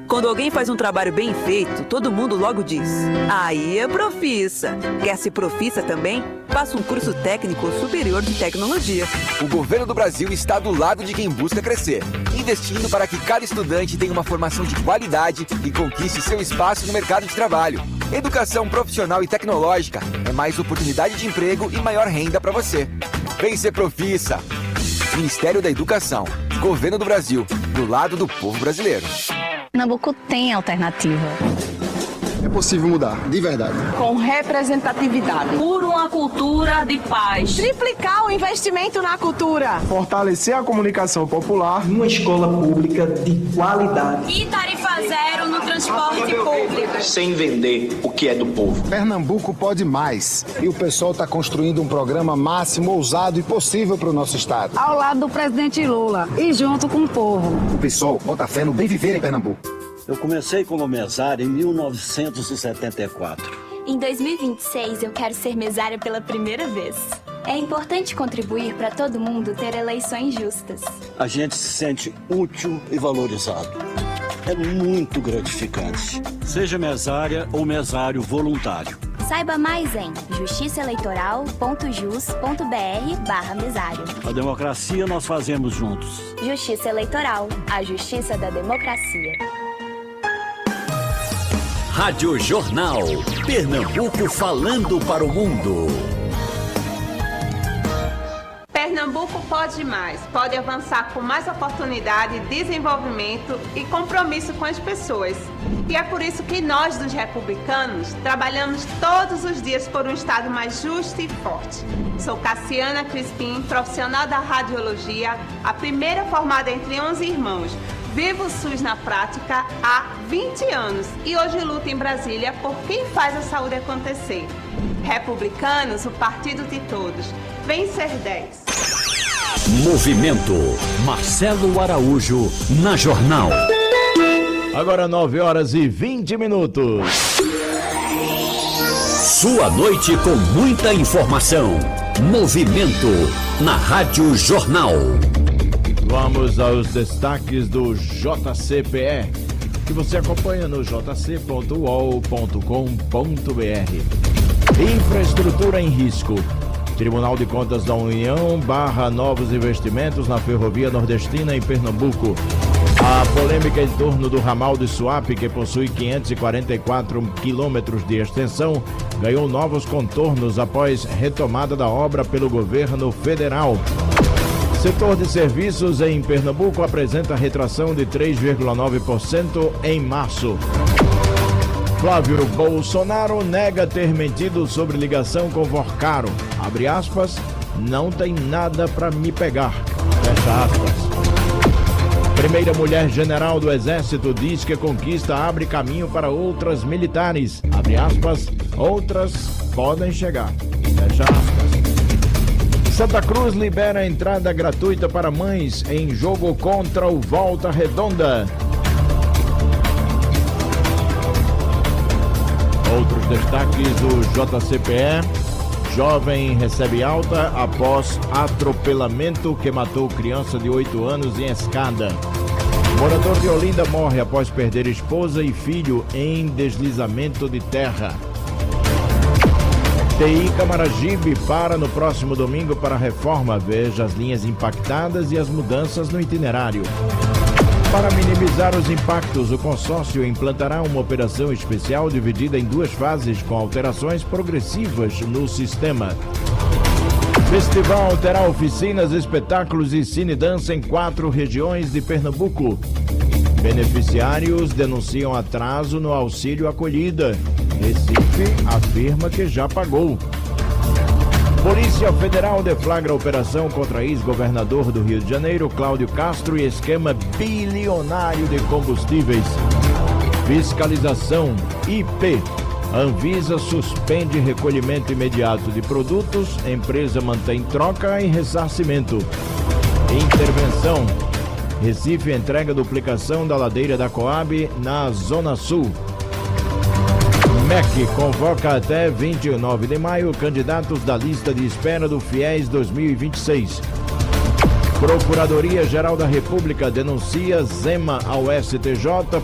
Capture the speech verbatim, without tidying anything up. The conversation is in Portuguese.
Quando alguém faz um trabalho bem feito, todo mundo logo diz: aí é profissa. Quer ser profissa também? Faça um curso técnico superior de tecnologia. O governo do Brasil está do lado de quem busca crescer, investindo para que cada estudante tenha uma formação de qualidade e conquiste seu espaço no mercado de trabalho. Educação profissional e tecnológica é mais oportunidade de emprego e maior renda para você. Vem ser profissa. Ministério da Educação, Governo do Brasil, do lado do povo brasileiro. Pernambuco tem alternativa. É possível mudar, de verdade. Com representatividade. Por uma cultura de paz. Triplicar o investimento na cultura. Fortalecer a comunicação popular. Uma escola pública de qualidade. E tarifa zero no transporte público. Sem vender o que é do povo. Pernambuco pode mais. E o pessoal está construindo um programa máximo, ousado e possível para o nosso estado. Ao lado do presidente Lula e junto com o povo. O pessoal bota fé no bem viver em Pernambuco. Eu comecei como mesário em mil novecentos e setenta e quatro. Em dois mil e vinte e seis, eu quero ser mesária pela primeira vez. É importante contribuir para todo mundo ter eleições justas. A gente se sente útil e valorizado. É muito gratificante. Seja mesária ou mesário voluntário. Saiba mais em justiçaeleitoral.jus.br barra mesário. A democracia nós fazemos juntos. Justiça Eleitoral, a justiça da democracia. Rádio Jornal. Pernambuco falando para o mundo. Pernambuco pode mais, pode avançar com mais oportunidade, desenvolvimento e compromisso com as pessoas. E é por isso que nós, dos republicanos, trabalhamos todos os dias por um Estado mais justo e forte. Sou Cassiana Crispim, profissional da radiologia, a primeira formada entre onze irmãos. Vivo o SUS na prática há vinte anos e hoje luto em Brasília por quem faz a saúde acontecer. Republicanos, o partido de todos. Vem ser dez. Movimento Marcelo Araújo na Jornal. Agora nove horas e vinte minutos. Sua noite com muita informação. Movimento na Rádio Jornal. Vamos aos destaques do J C P E, que você acompanha no j c ponto u o l ponto com ponto b r. Infraestrutura em risco. Tribunal de Contas da União barra novos investimentos na ferrovia nordestina em Pernambuco. A polêmica em torno do ramal de Suape, que possui quinhentos e quarenta e quatro quilômetros de extensão, ganhou novos contornos após retomada da obra pelo governo federal. Setor de serviços em Pernambuco apresenta retração de três vírgula nove por cento em março. Flávio Bolsonaro nega ter mentido sobre ligação com Vorcaro. Abre aspas, não tem nada para me pegar. Fecha aspas. Primeira mulher general do Exército diz que a conquista abre caminho para outras militares. Abre aspas, outras podem chegar. Fecha aspas. Santa Cruz libera entrada gratuita para mães em jogo contra o Volta Redonda. Outros destaques do J C P E. Jovem recebe alta após atropelamento que matou criança de oito anos em Escada. Morador de Olinda morre após perder esposa e filho em deslizamento de terra. T I Camaragibe para no próximo domingo para a reforma. Veja as linhas impactadas e as mudanças no itinerário. Para minimizar os impactos, o consórcio implantará uma operação especial dividida em duas fases com alterações progressivas no sistema. Festival terá oficinas, espetáculos e cinedança em quatro regiões de Pernambuco. Beneficiários denunciam atraso no auxílio acolhida. Recife afirma que já pagou. Polícia Federal deflagra operação contra ex-governador do Rio de Janeiro, Cláudio Castro, e esquema bilionário de combustíveis. Fiscalização I P. Anvisa suspende recolhimento imediato de produtos. Empresa mantém troca e ressarcimento. Intervenção. Recife entrega duplicação da ladeira da Coab na Zona Sul. M E C convoca até vinte e nove de maio candidatos da lista de espera do FIES dois mil e vinte e seis. Procuradoria-Geral da República denuncia Zema ao S T J